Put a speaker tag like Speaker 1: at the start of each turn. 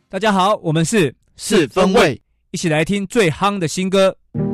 Speaker 1: 大家好，我们是
Speaker 2: 四分卫，
Speaker 1: 一起来听最夯的新歌。